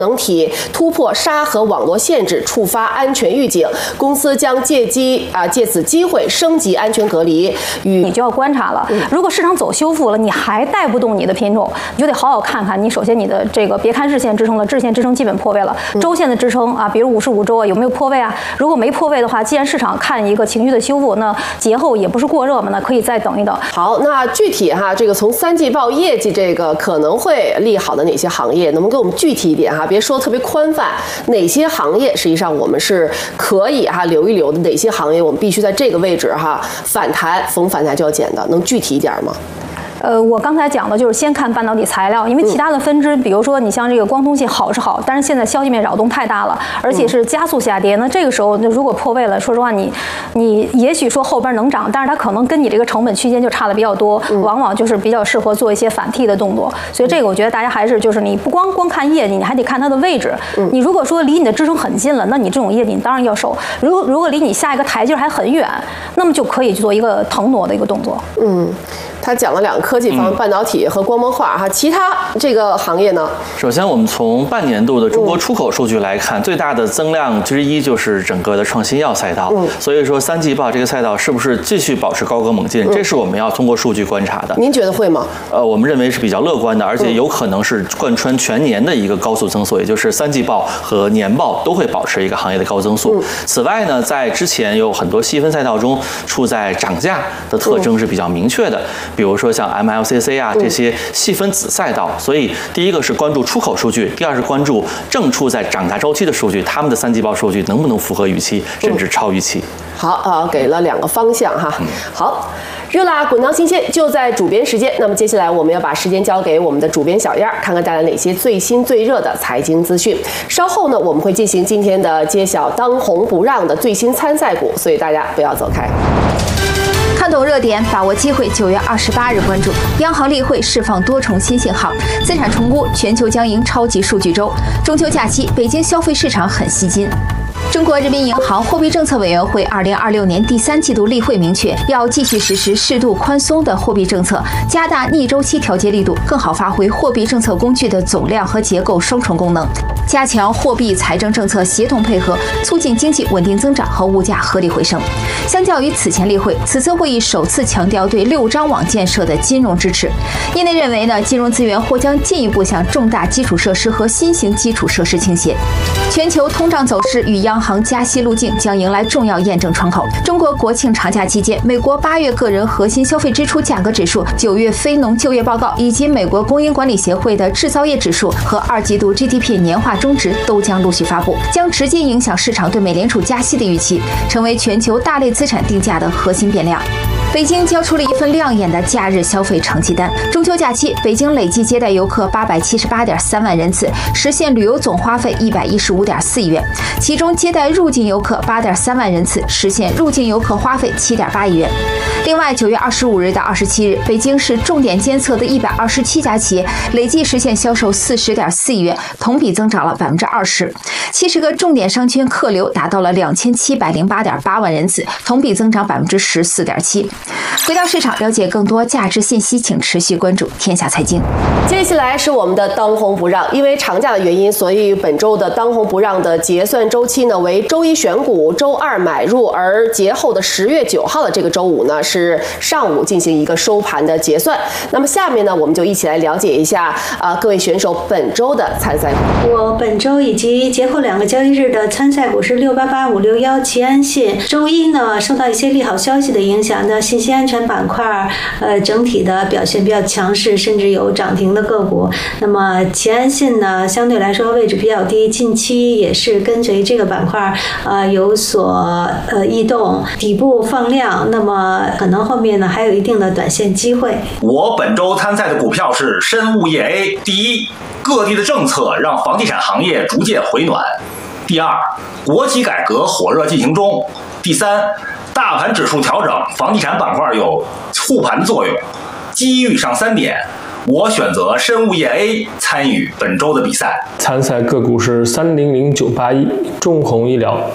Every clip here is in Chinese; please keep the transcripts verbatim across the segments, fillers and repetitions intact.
能体突破沙盒网络限制，触发安全预警，公司将借机啊借此机会升级安全隔离。与你就要观察了，如果市场走修复了，你还带不动你的品种，你就得好好看看。你首先你的这个别看日线支撑了，日线支撑基本破位了，周线的支撑啊，比如五十五周啊有没有破位啊？如果没破位的话，既然市场看一个情绪的修复，那节后也不是过热嘛，那可以再等一等。 好，那具体哈，这个从三季报业绩这个可能会利好的哪些行业，能不能给我们具体一点哈？别说特别宽泛，哪些行业实际上我们是可以哈留一留的？哪些行业我们必须在这个位置哈反弹，逢反弹就要减的？能具体一点吗？ 呃，我刚才讲的就是先看半导体材料，因为其他的分支，比如说你像这个光通信好是好，但是现在消息面扰动太大了，而且是加速下跌。那这个时候，那如果破位了，说实话，你你也许说后边能涨，但是它可能跟你这个成本区间就差的比较多，往往就是比较适合做一些反替的动作。所以这个我觉得大家还是就是你不光光看业绩，你还得看它的位置。你如果说离你的支撑很近了，那你这种业绩你当然要守；如果如果离你下一个台阶还很远，那么就可以做一个腾挪的一个动作。 嗯。他讲了两个科技方面，半导体和光芒化哈，其他这个行业呢？ 首先，我们从半年度的中国出口数据来看，最大的增量之一就是整个的创新药赛道。所以说，三季报这个赛道是不是继续保持高歌猛进，这是我们要通过数据观察的。 您觉得会吗？ 呃，我们认为是比较乐观的，而且有可能是贯穿全年的一个高速增速，也就是三季报和年报都会保持一个行业的高增速。此外呢，在之前有很多细分赛道中，处在涨价的特征是比较明确的。比如说像 M L C C 啊这些细分子赛道，所以第一个是关注出口数据，第二是关注正处在涨价周期的数据，他们的三季报数据能不能符合预期，甚至超预期。 好啊，给了两个方向哈。好，热辣滚烫新鲜就在主编时间。那么接下来我们要把时间交给我们的主编小燕，看看带来哪些最新最热的财经资讯。稍后呢，我们会进行今天的揭晓当红不让的最新参赛股，所以大家不要走开。 看懂热点，把握机会。九月二十八日关注央行例会释放多重新信号，资产重估，全球将迎超级数据周。中秋假期，北京消费市场很吸金。中国人民银行货币政策委员会二零二六年第三季度例会明确，要继续实施适度宽松的货币政策，加大逆周期调节力度，更好发挥货币政策工具的总量和结构双重功能，加强货币财政政策协同配合，促进经济稳定增长和物价合理回升。相较于此前例会，此次会议首次强调对六张网建设的金融支持。业内认为呢，金融资源或将进一步向重大基础设施和新型基础设施倾斜。全球通胀走势与央行加息路径将迎来重要验证窗口。中国国庆长假期间，美国八月个人核心消费支出价格指数、九月非农就业报告以及美国供应管理协会的制造业指数和二季度 G D P 年化中值都将陆续发布，将直接影响市场对美联储加息的预期，成为全球大类资产定价的核心变量。北京交出了一份亮眼的假日消费成绩单。中秋假期，北京累计接待游客八百七十八点三万人次，实现旅游总花费一百一十五点四亿元。其中，接待入境游客八点三万人次，实现入境游客花费七点八亿元。另外，九月二十五日到二十七日，北京市重点监测的一百二十七家企业累计实现销售四十点四亿元，同比增长了百分之二十。七十个重点商圈客流达到了两千七百零八点八万人次，同比增长百分之十四点七。回到市场，了解更多价值信息，请持续关注天下财经。 接下来是我们的当红不让，因为长假的原因，所以本周的当红不让的结算周期呢为周一选股，周二买入，而节后的十月九号的这个周五呢是上午进行一个收盘的结算。那么下面呢，我们就一起来了解一下啊、呃、各位选手本周的参赛股。 我本周以及节后两个交易日的参赛股是六八八五六幺齐安信。周一呢，受到一些利好消息的影响呢，信息安全板块呃整体的表现比较强势，甚至有涨停的个股。那么齐安信呢，相对来说位置比较低，近期也是跟随这个板块呃有所呃异动，底部放量，那么可能后面呢还有一定的短线机会。 我本周参赛的股票是深物业 A。第一，各地的政策让房地产行业逐渐回暖；第二，国企改革火热进行中；第三，大盘指数调整，房地产板块有护盘作用。基于以上三点，我选择深物业 A 参与本周的比赛。 参赛个股是三零零九八一中宏医疗。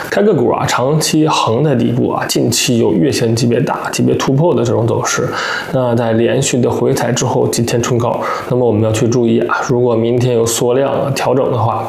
该个股啊长期横在底部啊，近期有月线级别大级别突破的这种走势。那在连续的回踩之后，今天冲高，那么我们要去注意啊，如果明天有缩量调整的话，